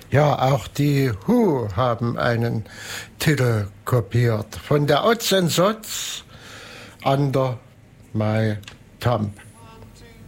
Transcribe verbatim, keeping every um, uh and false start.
Ja, auch die Who haben einen Titel kopiert. Von der Odds and Sods, Under My Thumb.